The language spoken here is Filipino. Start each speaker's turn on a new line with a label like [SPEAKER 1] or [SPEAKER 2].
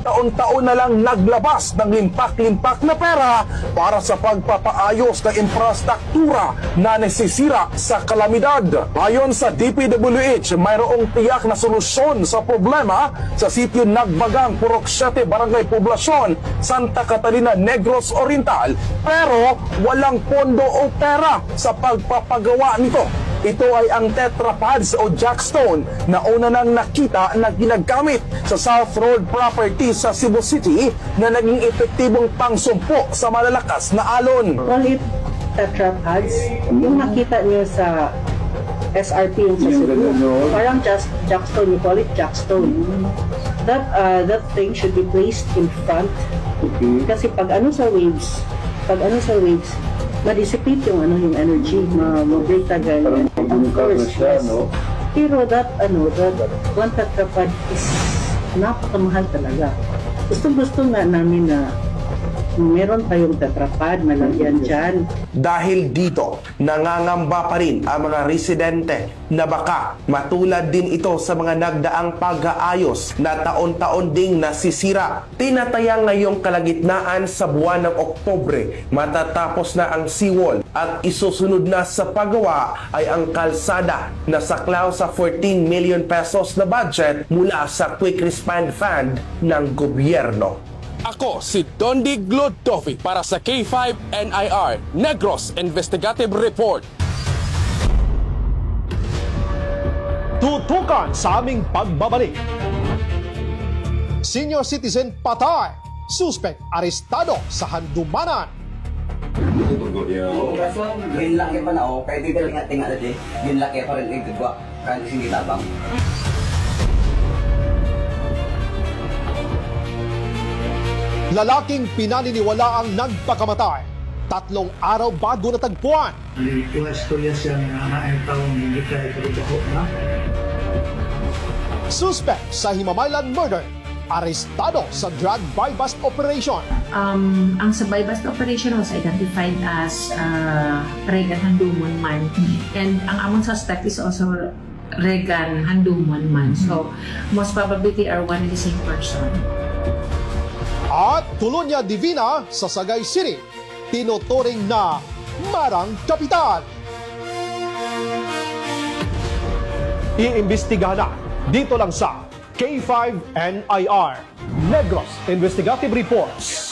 [SPEAKER 1] taon-taon na lang naglabas ng limpak-limpak na pera para sa pagpapaayos ng infrastruktura na nasisira sa kalamidad. Ayon sa DPWH, mayroong tiyak na solusyon sa problema sa sitio Nagbagang, Purok 7, Barangay Poblasyon, Santa Catalina, Negros Oriental, pero walang pondo o pera sa pagpapagawa nito. Ito ay ang Tetra Pads o jackstone na una nang nakita na ginagamit sa South Road Properties sa Cebu City na naging epektibong pangsumpo sa malalakas na alon.
[SPEAKER 2] Call it Tetra Pads. Yung nakita niyo sa SRP yung sa Cebu, parang jackstone, you call it jackstone. That thing should be placed in front. Kasi pag ano sa waves, ma-dissipate yung energy, ma-break agad. Of course, yes. Pero that one tetrapod is napakamahal talaga. Gusto nga namin na meron tayong tetrapod, malagyan dyan.
[SPEAKER 3] Dahil dito, nangangamba pa rin ang mga residente na baka matulad din ito sa mga nagdaang pag-aayos na taon-taon ding nasisira. Tinatayang ngayong kalagitnaan sa buwan ng Oktubre, matatapos na ang seawall at isusunod na sa paggawa ay ang kalsada na saklaw sa 14 million pesos na budget mula sa Quick Response Fund ng gobyerno.
[SPEAKER 4] Ako si Dondi Glodovi para sa K5 NIR Negros Investigative Report.
[SPEAKER 5] Tutukan sa aming pagbabalik. Senior citizen patay. Suspect arestado sa Handumanan.
[SPEAKER 6] Yung laki pa na pwede ka lang tingnan natin. Yung laki pa rin igagwa. Kaya hindi tabang.
[SPEAKER 5] Lalaking pinaniniwala ang nagpakamatay. 3 araw bago natagpuan.
[SPEAKER 7] Istorya siya na ang taong hindi kaya trabaho na.
[SPEAKER 5] Suspect sa Himamaylan murder. Arestado sa drug buy-bust operation.
[SPEAKER 8] Ang sa buy-bust operation was identified as Regan Handumon man. And ang among suspect is also Regan Handumon man. So, most probably they are one and the same person.
[SPEAKER 5] At Colonia Divina sa Sagay City, tinuturing na marang kapital. Iimbestigahan na dito lang sa K5 NIR Negros Investigative Reports.